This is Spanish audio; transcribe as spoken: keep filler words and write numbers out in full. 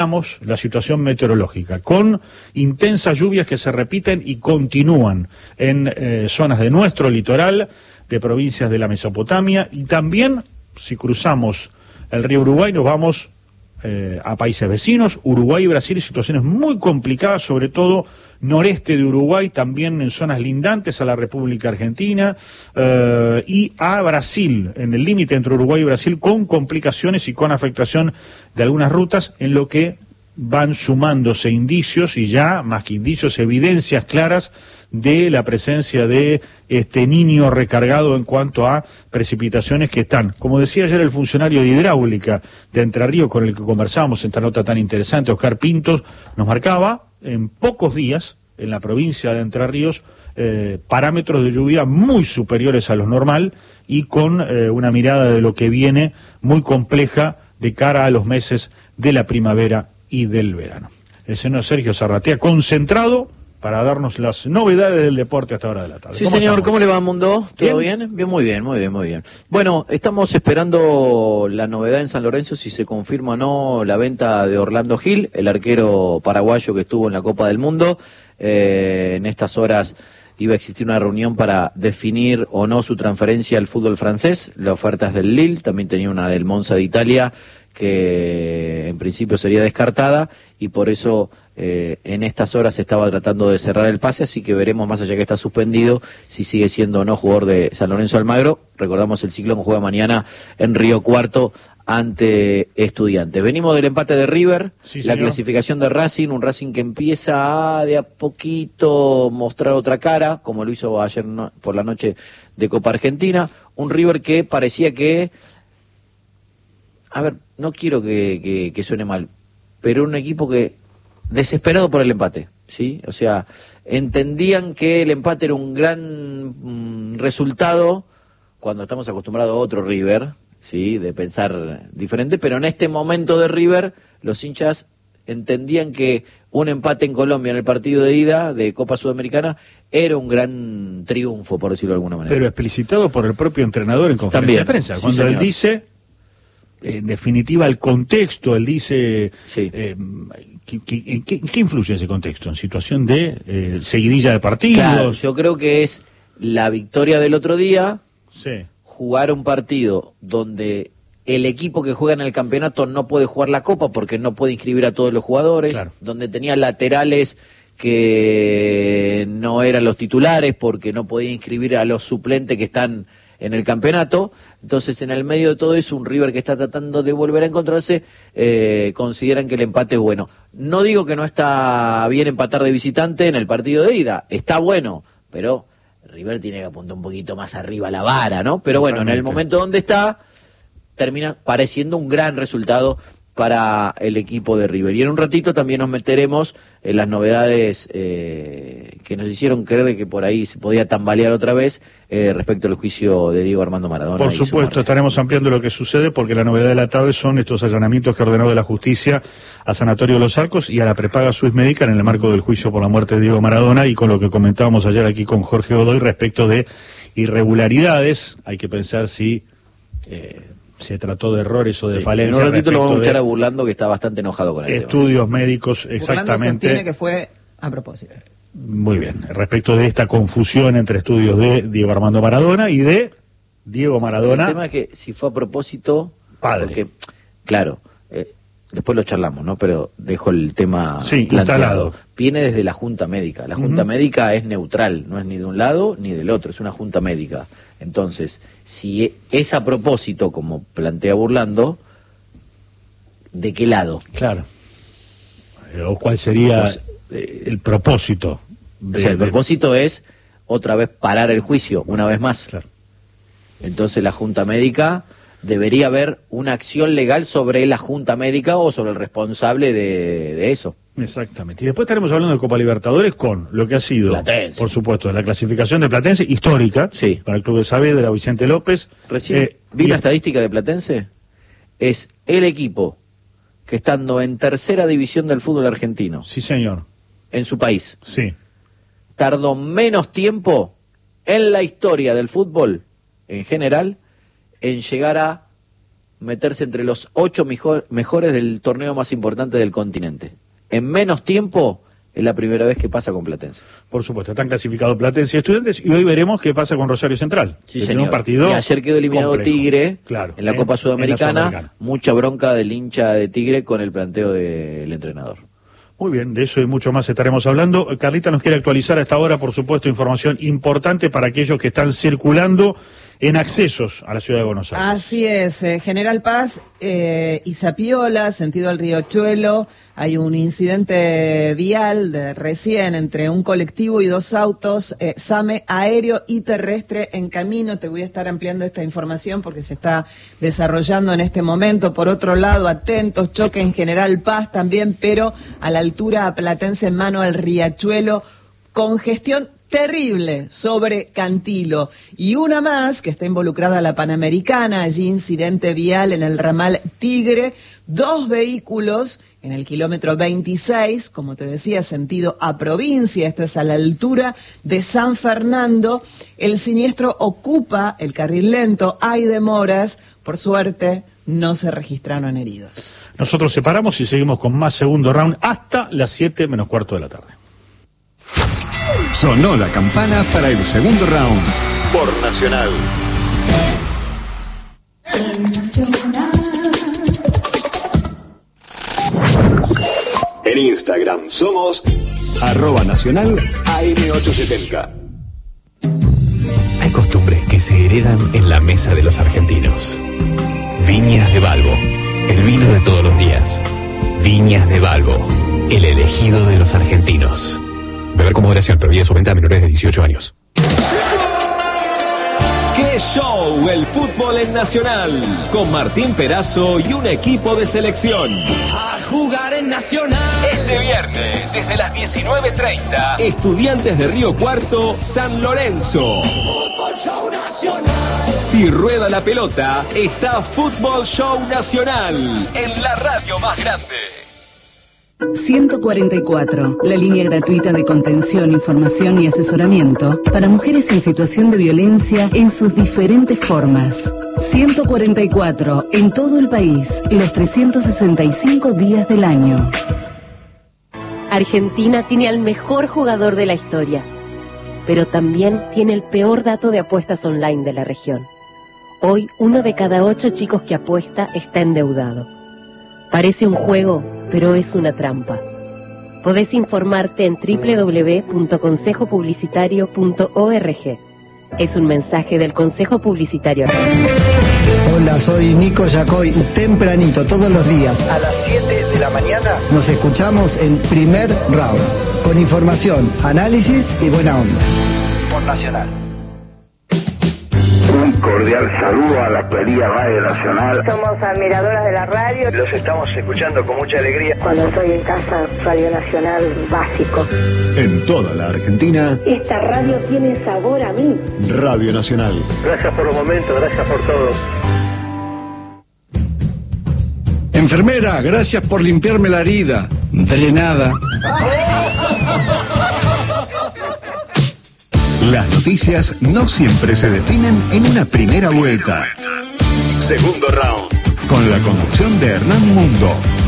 la situación meteorológica, con intensas lluvias que se repiten y continúan en eh, zonas de nuestro litoral, de provincias de la Mesopotamia, y también, si cruzamos el río Uruguay, nos vamos eh, a países vecinos, Uruguay y Brasil, situaciones muy complicadas, sobre todo noreste de Uruguay, también en zonas lindantes a la República Argentina, eh, y a Brasil, en el límite entre Uruguay y Brasil, con complicaciones y con afectación de algunas rutas, en lo que van sumándose indicios, y ya, más que indicios, evidencias claras de la presencia de este niño recargado en cuanto a precipitaciones que están, como decía ayer el funcionario de hidráulica de Entre Ríos con el que conversábamos en esta nota tan interesante, Oscar Pintos, nos marcaba en pocos días en la provincia de Entre Ríos eh, parámetros de lluvia muy superiores a lo normal y con eh, una mirada de lo que viene muy compleja de cara a los meses de la primavera y del verano. El señor Sergio Zarratea, concentrado para darnos las novedades del deporte hasta ahora de la tarde. Sí, señor, estamos? ¿cómo le va, Mundo? ¿Todo ¿Bien? bien? Bien, muy bien, muy bien, muy bien. Bueno, estamos esperando la novedad en San Lorenzo, si se confirma o no la venta de Orlando Gil, el arquero paraguayo que estuvo en la Copa del Mundo. Eh, en estas horas iba a existir una reunión para definir o no su transferencia al fútbol francés. La oferta es del Lille, también tenía una del Monza de Italia, que en principio sería descartada, y por eso eh, en estas horas se estaba tratando de cerrar el pase, así que veremos, más allá que está suspendido, si sigue siendo o no jugador de San Lorenzo Almagro. Recordamos, el Ciclón juega mañana en Río Cuarto ante Estudiantes. Venimos del empate de River, sí, la clasificación de Racing, un Racing que empieza a de a poquito mostrar otra cara, como lo hizo ayer no, por la noche de Copa Argentina, un River que parecía que, a ver, no quiero que, que, que suene mal, pero un equipo que desesperado por el empate, ¿sí? O sea, entendían que el empate era un gran mm, resultado cuando estamos acostumbrados a otro River, ¿sí? De pensar diferente, pero en este momento de River, los hinchas entendían que un empate en Colombia en el partido de ida de Copa Sudamericana era un gran triunfo, por decirlo de alguna manera. Pero explicitado por el propio entrenador en conferencia También, de prensa, sí, cuando señor. él dice, en definitiva, el contexto, él dice, Sí. eh, ¿qué, qué, en qué, ¿qué influye ese contexto? ¿En situación de eh, seguidilla de partidos? Claro, yo creo que es la victoria del otro día, Sí. jugar un partido donde el equipo que juega en el campeonato no puede jugar la Copa porque no puede inscribir a todos los jugadores, Claro. donde tenía laterales que no eran los titulares porque no podía inscribir a los suplentes que están en el campeonato. Entonces, en el medio de todo eso, un River que está tratando de volver a encontrarse, eh, consideran que el empate es bueno. No digo que no está bien empatar de visitante en el partido de ida, está bueno, pero River tiene que apuntar un poquito más arriba la vara, ¿no? Pero bueno, Totalmente. en el momento donde está, termina pareciendo un gran resultado para el equipo de River. Y en un ratito también nos meteremos en las novedades eh, que nos hicieron creer que por ahí se podía tambalear otra vez eh, respecto al juicio de Diego Armando Maradona. Por y su supuesto, muerte. estaremos ampliando lo que sucede, porque la novedad de la tarde son estos allanamientos que ordenó de la justicia a Sanatorio Los Arcos y a la prepaga Swiss Medical en el marco del juicio por la muerte de Diego Maradona, y con lo que comentábamos ayer aquí con Jorge Godoy respecto de irregularidades. Hay que pensar si eh, se trató de errores o de Sí. falencias. En un ratito lo vamos a escuchar de a Burlando, que está bastante enojado con el tema. estudios médicos, Burlando exactamente. sostiene que fue a propósito. Muy bien, respecto de esta confusión entre estudios de Diego Armando Maradona y de Diego Maradona. El tema es que si fue a propósito, Padre. porque, claro, eh, después lo charlamos, ¿no? Pero dejo el tema Sí, planteado. instalado. Viene desde la Junta Médica. La Junta Ujú. Médica es neutral, no es ni de un lado ni del otro, es una Junta Médica. Entonces, si es a propósito, como plantea Burlando, ¿de qué lado? Claro. Eh, ¿O cuál sería Pues, eh, el propósito? O sea, el de- propósito es otra vez parar el juicio, una vez más. Claro. Entonces la Junta Médica, debería haber una acción legal sobre la Junta Médica o sobre el responsable de, de eso. Exactamente. Y después estaremos hablando de Copa Libertadores con lo que ha sido, Platense. por supuesto, la clasificación de Platense, histórica, Sí. para el Club de Saavedra, Vicente López. Recién Eh, vi y- la estadística de Platense, es el equipo que, estando en tercera división del fútbol argentino, Sí, señor. en su país, Sí. tardó menos tiempo en la historia del fútbol, en general, en llegar a meterse entre los ocho mejor, mejores del torneo más importante del continente. En menos tiempo, es la primera vez que pasa con Platense. Por supuesto, están clasificados Platense y Estudiantes, y hoy veremos qué pasa con Rosario Central. Sí, señor. Un partido y ayer quedó eliminado complejo. Tigre, claro, en la en, Copa Sudamericana, en la Sudamericana. Mucha bronca del hincha de Tigre con el planteo del entrenador. Muy bien, de eso y mucho más estaremos hablando. Carlita nos quiere actualizar a esta hora, por supuesto, información importante para aquellos que están circulando en accesos a la ciudad de Buenos Aires. Así es, eh, General Paz eh, y Zapiola, sentido al Riachuelo, hay un incidente vial de recién entre un colectivo y dos autos, eh, SAME aéreo y terrestre en camino. Te voy a estar ampliando esta información porque se está desarrollando en este momento. Por otro lado, atentos, choque en General Paz también, pero a la altura Platense en mano al Riachuelo, congestión terrible sobre Cantilo. Y una más, que está involucrada la Panamericana, allí incidente vial en el ramal Tigre, dos vehículos en el kilómetro veintiséis, como te decía, sentido a provincia, esto es a la altura de San Fernando. El siniestro ocupa el carril lento, hay demoras, por suerte no se registraron heridos. Nosotros separamos y seguimos con más segundo round hasta las siete menos cuarto de la tarde. Sonó la campana para el segundo round por Nacional. En Instagram somos arroba nacional A M ochocientos setenta. Hay costumbres que se heredan en la mesa de los argentinos. Viñas de Balbo, el vino de todos los días. Viñas de Balbo, el elegido de los argentinos. Beber con moderación, prohibida su venta a menores de dieciocho años. ¡Qué show! El fútbol en Nacional. Con Martín Perazo y un equipo de selección. A jugar en Nacional. Este viernes, desde las diecinueve treinta, Estudiantes de Río Cuarto, San Lorenzo. Fútbol Show Nacional. Si rueda la pelota, está Fútbol Show Nacional. En la radio más grande. ciento cuarenta y cuatro, la línea gratuita de contención, información y asesoramiento para mujeres en situación de violencia en sus diferentes formas. ciento cuarenta y cuatro, en todo el país, los trescientos sesenta y cinco días del año. Argentina tiene al mejor jugador de la historia, pero también tiene el peor dato de apuestas online de la región. Hoy, uno de cada ocho chicos que apuesta está endeudado. Parece un juego, pero es una trampa. Podés informarte en doble u doble u doble u punto consejo publicitario punto org. Es un mensaje del Consejo Publicitario. Hola, soy Nico Yacoy. Tempranito, todos los días, a las siete de la mañana, nos escuchamos en Primer Round. Con información, análisis y buena onda. Por Nacional. Un cordial saludo a la querida Radio Nacional. Somos admiradoras de la radio. Los estamos escuchando con mucha alegría. Cuando estoy en casa, Radio Nacional básico. En toda la Argentina, esta radio tiene sabor a mí. Radio Nacional. Gracias por los momentos, gracias por todo. Enfermera, gracias por limpiarme la herida. Drenada. Las noticias no siempre se definen en una primera vuelta. Segundo round, con la conducción de Hernán Mundo.